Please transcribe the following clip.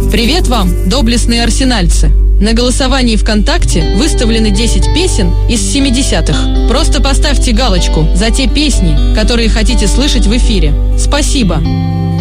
Привет вам, доблестные арсенальцы! На голосовании ВКонтакте выставлены 10 песен из 70-х. Просто поставьте галочку за те песни, которые хотите слышать в эфире. Спасибо!